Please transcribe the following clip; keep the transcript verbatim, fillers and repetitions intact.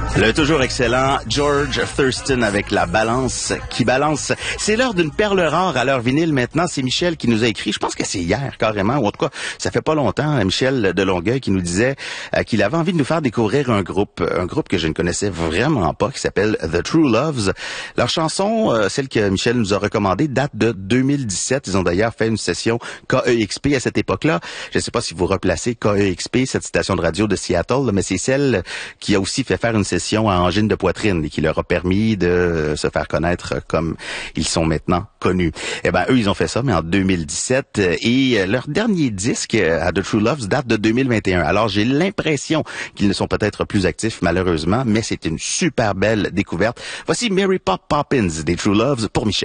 Le toujours excellent George Thurston avec la balance qui balance. C'est l'heure d'une perle rare à l'heure vinyle maintenant. C'est Michel qui nous a écrit, je pense que c'est hier carrément, ou en tout cas, ça fait pas longtemps, Michel de Longueuil qui nous disait euh, qu'il avait envie de nous faire découvrir un groupe, un groupe que je ne connaissais vraiment pas, qui s'appelle The True Loves. Leur chanson, euh, celle que Michel nous a recommandée, date de deux mille dix-sept. Ils ont d'ailleurs fait une session K E X P à cette époque-là. Je ne sais pas si vous replacez K E X P, cette station de radio de Seattle, mais c'est celle qui a aussi fait faire une session à angine de poitrine et qui leur a permis de se faire connaître comme ils sont maintenant connus. Eh ben, eux, ils ont fait ça, mais en deux mille dix-sept, et leur dernier disque à The True Loves date de deux mille vingt et un. Alors, j'ai l'impression qu'ils ne sont peut-être plus actifs, malheureusement, mais c'est une super belle découverte. Voici Mary Pop Poppins des True Loves pour Michel.